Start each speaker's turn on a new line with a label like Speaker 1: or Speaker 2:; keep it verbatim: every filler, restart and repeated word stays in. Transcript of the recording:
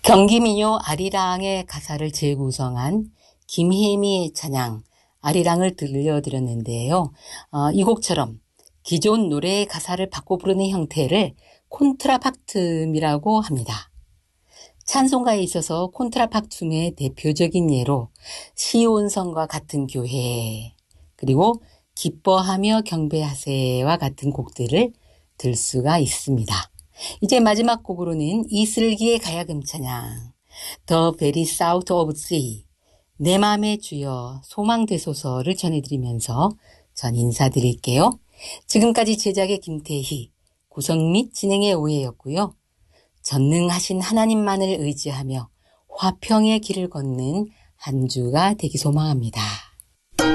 Speaker 1: 경기민요 아리랑의 가사를 재구성한 김혜미의 찬양 아리랑을 들려드렸는데요. 어, 이 곡처럼 기존 노래의 가사를 바꿔 부르는 형태를 콘트라팍툼이라고 합니다. 찬송가에 있어서 콘트라팍툼의 대표적인 예로 시온성과 같은 교회, 그리고 기뻐하며 경배하세와 같은 곡들을 들 수가 있습니다. 이제 마지막 곡으로는 이슬기의 가야금 찬양 The Very South of Sea, 내 맘의 주여 소망되소서를 전해드리면서 전 인사드릴게요. 지금까지 제작의 김태희, 구성 및 진행의 오해였고요. 전능하신 하나님만을 의지하며 화평의 길을 걷는 한 주가 되기 소망합니다.